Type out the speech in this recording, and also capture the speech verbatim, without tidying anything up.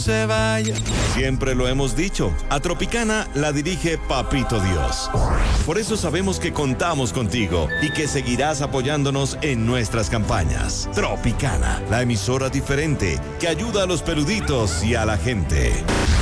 se vaya. Siempre lo hemos dicho, a Tropicana la dirige Papito Dios. Por eso sabemos que contamos contigo y que seguirás apoyándonos en nuestras campañas. Tropicana, la emisora diferente que ayuda a los peluditos y a la gente.